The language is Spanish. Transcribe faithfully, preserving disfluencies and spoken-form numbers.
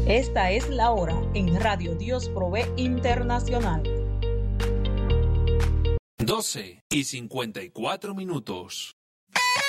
Esta es la hora en Radio Dios Provee Internacional. doce y cincuenta y cuatro minutos.